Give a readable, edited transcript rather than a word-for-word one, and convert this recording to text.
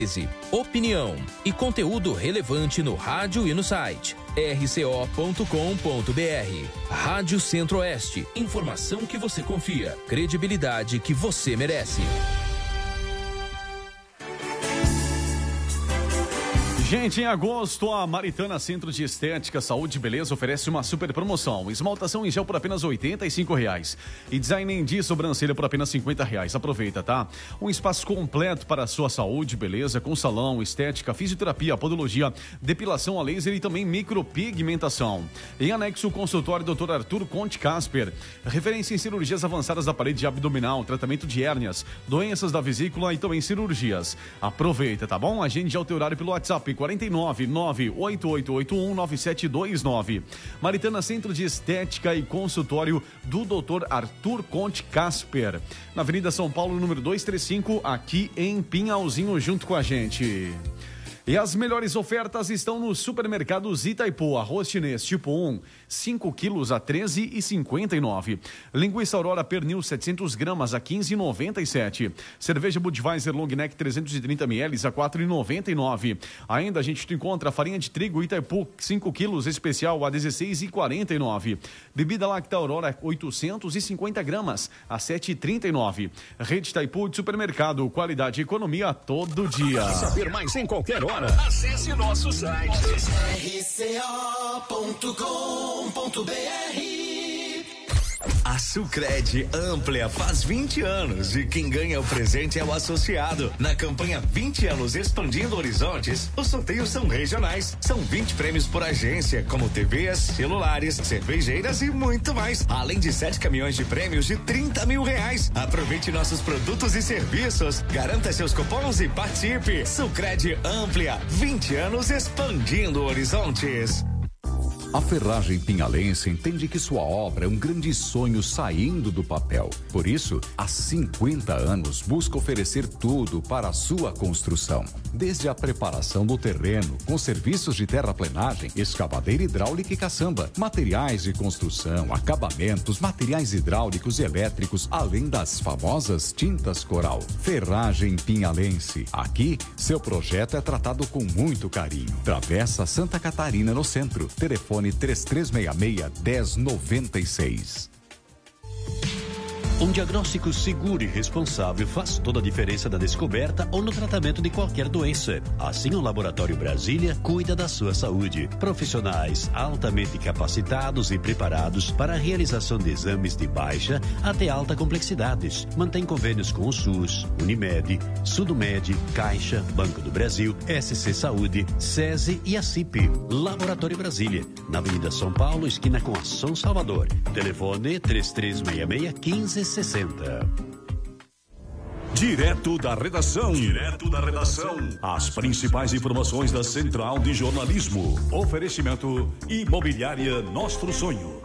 Opinião e conteúdo relevante no rádio e no site rco.com.br. Rádio Centro-Oeste. Informação que você confia. Credibilidade que você merece. Gente, em agosto, a Maritana Centro de Estética, Saúde e Beleza oferece uma super promoção. Esmaltação em gel por apenas R$ 85 e design de sobrancelha por apenas R$ 50. Aproveita, tá? Um espaço completo para a sua saúde e beleza, com salão, estética, fisioterapia, podologia, depilação a laser e também micropigmentação. Em anexo, o consultório Dr. Arthur Conte Casper, referência em cirurgias avançadas da parede abdominal, tratamento de hérnias, doenças da vesícula e também cirurgias. Aproveita, tá bom? Agende já o teu horário pelo WhatsApp 49988819729. Maritana Centro de Estética e Consultório do Dr. Arthur Conte Casper, na Avenida São Paulo, número 235, aqui em Pinhalzinho, junto com a gente. E as melhores ofertas estão no Supermercados Itaipu. Arroz chinês tipo 1, 5 quilos a R$ 13,59. Linguiça Aurora Pernil 700 gramas a R$ 15,97. Cerveja Budweiser Long Neck 330 ml a R$ 4,99. Ainda a gente encontra farinha de trigo Itaipu 5 quilos especial a R$ 16,49. Bebida Lacta Aurora 850 gramas a R$ 7,39. Rede Itaipu de Supermercado, qualidade e economia todo dia. Saber mais em qualquer hora. Acesse nosso site rco.com.br. A Sucred Amplia faz 20 anos e quem ganha o presente é o associado. Na campanha 20 anos Expandindo Horizontes, os sorteios são regionais. São 20 prêmios por agência, como TVs, celulares, cervejeiras e muito mais. Além de 7 caminhões de prêmios de R$30 mil. Aproveite nossos produtos e serviços. Garanta seus cupons e participe. Sucred Amplia, 20 anos expandindo horizontes. A Ferragem Pinhalense entende que sua obra é um grande sonho saindo do papel. Por isso, há 50 anos busca oferecer tudo para a sua construção. Desde a preparação do terreno, com serviços de terraplenagem, escavadeira hidráulica e caçamba, materiais de construção, acabamentos, materiais hidráulicos e elétricos, além das famosas tintas coral. Ferragem Pinhalense. Aqui, seu projeto é tratado com muito carinho. Travessa Santa Catarina, no centro. Telefone 3366-1096. Um diagnóstico seguro e responsável faz toda a diferença na descoberta ou no tratamento de qualquer doença. Assim, o Laboratório Brasília cuida da sua saúde. Profissionais altamente capacitados e preparados para a realização de exames de baixa até alta complexidades. Mantém convênios com o SUS, Unimed, Sudomed, Caixa, Banco do Brasil, SC Saúde, SESI e a CIP. Laboratório Brasília, na Avenida São Paulo, esquina com a São Salvador. Telefone 3366-1560. Direto da redação. As principais informações da Central de Jornalismo. Oferecimento Imobiliária Nostro Sonho.